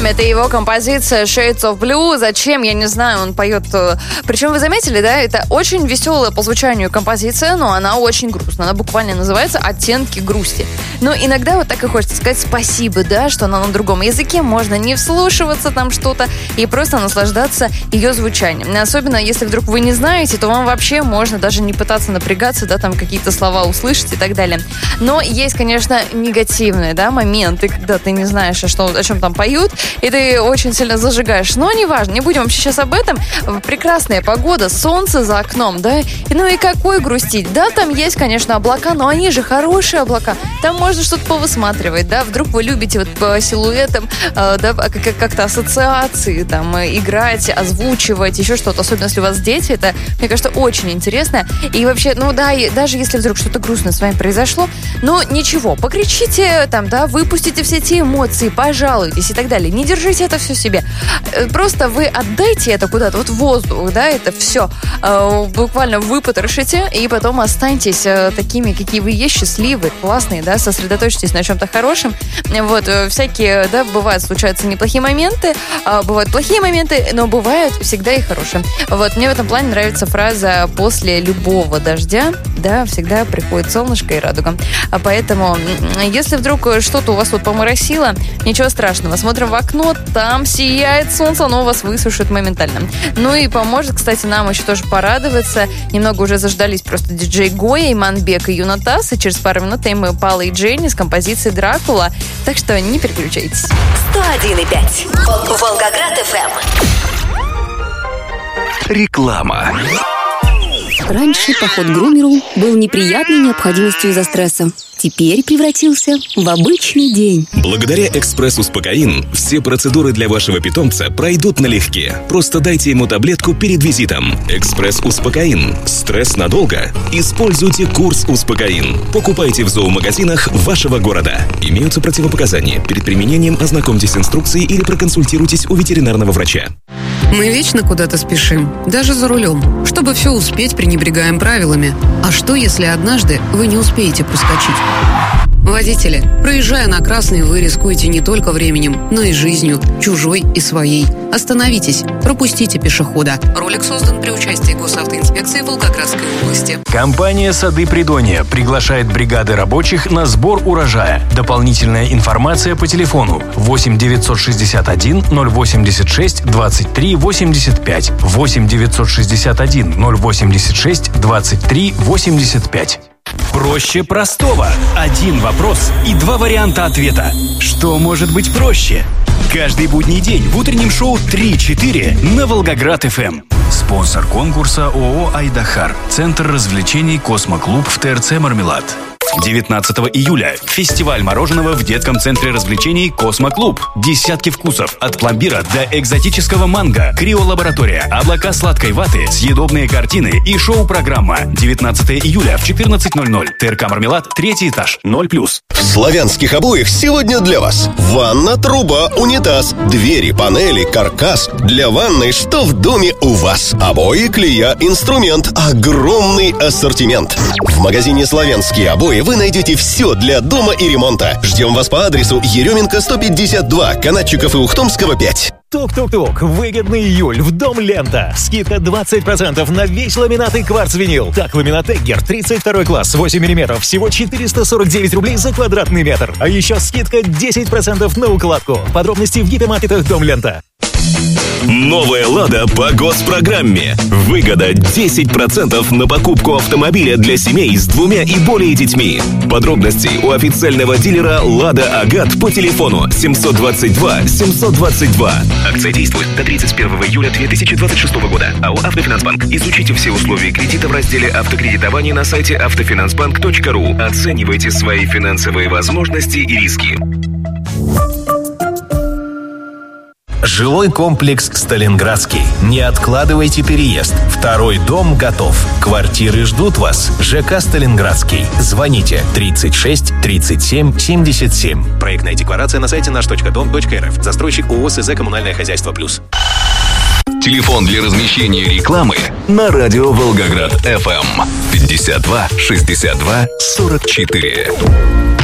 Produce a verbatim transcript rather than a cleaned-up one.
Эминем, это его композиция Shades of Blue. Зачем? Я не знаю, он поет... Причем вы заметили, да, это очень веселая по звучанию композиция, но она очень грустная. Она буквально называется «Оттенки грусти». Но иногда вот так и хочется сказать спасибо, да, что она на другом языке, можно не вслушиваться там что-то и просто наслаждаться ее звучанием. Особенно, если вдруг вы не знаете, то вам вообще можно даже не пытаться напрягаться, да, там какие-то слова услышать и так далее. Но есть, конечно, негативные, да, моменты, когда ты не знаешь, о, что, о чем там поют, и ты очень сильно зажигаешь. Но неважно, не будем вообще сейчас об этом. Прекрасная погода, солнце за окном, да, и, ну и какой грустить. Да, там есть, конечно, облака, но они же хорошие облака. Там можно что-то повысматривать, да, вдруг вы любите вот по силуэтам, э, да, как-то ассоциации, там, играть, озвучивать, еще что-то, особенно если у вас дети, это, мне кажется, очень интересно. И вообще, ну да, и даже если вдруг что-то грустное с вами произошло, ну ничего, покричите, там, да, выпустите все эти эмоции, пожалуйтесь и так далее. Не держите это все себе. Просто вы отдайте это куда-то, вот в воздух, да, это все э, буквально выпотрошите, и потом останьтесь э, такими, какие вы есть, счастливые, классные, да, сосредоточьтесь на чем-то хорошем. Вот, э, всякие, да, бывают, случаются неплохие моменты, э, бывают плохие моменты, но бывают всегда и хорошие. Вот, мне в этом плане нравится фраза «после любого дождя, да, всегда приходит солнышко и радуга». А поэтому, если вдруг что-то у вас тут поморосило, ничего страшного, смотрим в окно, там сияет солнце, оно вас высушит моментально. Ну и поможет, кстати, нам еще тоже порадоваться. Немного уже заждались просто диджей Гоя, Иманбек и Юнатас, и через пару минут им Пала и Дженни с композицией «Дракула». Так что не переключайтесь. сто один и пять. Волгоград эф эм. Реклама. Раньше поход к грумеру был неприятной необходимостью из-за стресса. Теперь превратился в обычный день. Благодаря «Экспресс-Успокоин» все процедуры для вашего питомца пройдут налегке. Просто дайте ему таблетку перед визитом. «Экспресс-Успокоин». Стресс надолго? Используйте курс «Успокоин». Покупайте в зоомагазинах вашего города. Имеются противопоказания. Перед применением ознакомьтесь с инструкцией или проконсультируйтесь у ветеринарного врача. Мы вечно куда-то спешим, даже за рулем. Чтобы все успеть, пренебрегаем правилами. А что, если однажды вы не успеете проскочить? Водители, проезжая на красный, вы рискуете не только временем, но и жизнью, чужой и своей. Остановитесь, пропустите пешехода. Ролик создан при участии Госавтоинспекции Волгоградской области. Компания «Сады Придонья» приглашает бригады рабочих на сбор урожая. Дополнительная информация по телефону восемь девятьсот шестьдесят один ноль восемьдесят шесть двадцать три восемьдесят пять, восемь девятьсот шестьдесят один ноль восемьдесят шесть двадцать три восемьдесят пять. Проще простого. Один вопрос и два варианта ответа. Что может быть проще? Каждый будний день в утреннем шоу три-четыре на Волгоград эф эм. Спонсор конкурса ООО «Айдахар». Центр развлечений «Космо-клуб» в ТРЦ «Мармелад». девятнадцатого июля. Фестиваль мороженого в детском центре развлечений «Космо-клуб». Десятки вкусов. От пломбира до экзотического манго. Криолаборатория. Облака сладкой ваты. Съедобные картины и шоу-программа. девятнадцатого июля в четырнадцать ноль ноль. ТРК «Мармелад», третий этаж. ноль плюс. В славянских обоях сегодня для вас ванна, труба, унитаз, двери, панели, каркас. Для ванной, что в доме у вас. Обои, клея, инструмент. Огромный ассортимент. В магазине «Славянские обои» вы найдете все для дома и ремонта. Ждем вас по адресу Еременко сто пятьдесят два, Канатчиков и Ухтомского пять. Тук-тук-тук. Выгодный июль в Дом Лента. Скидка двадцать процентов на весь ламинат и кварц-винил. Так, ламинат Эггер тридцать второй класс, восемь миллиметров. Всего четыреста сорок девять рублей за квадратный метр. А еще скидка десять процентов на укладку. Подробности в гипермаркетах Дом Лента. Новая «Лада» по госпрограмме. Выгода десять процентов на покупку автомобиля для семей с двумя и более детьми. Подробности у официального дилера «Лада Агат» по телефону семьсот двадцать два семьсот двадцать два. Акция действует до тридцать первого июля две тысячи двадцать шестого года. АО «Автофинансбанк». Изучите все условия кредита в разделе «Автокредитование» на сайте автофинансбанк точка ру. Оценивайте свои финансовые возможности и риски. Жилой комплекс «Сталинградский». Не откладывайте переезд. Второй дом готов. Квартиры ждут вас. ЖК «Сталинградский». Звоните тридцать шесть тридцать семь семьдесят семь. Проектная декларация на сайте наш точка дом точка эр эф. Застройщик ООО «СЗ Коммунальное хозяйство плюс». Телефон для размещения рекламы на радио Волгоград эф эм пятьдесят два шестьдесят два сорок четыре.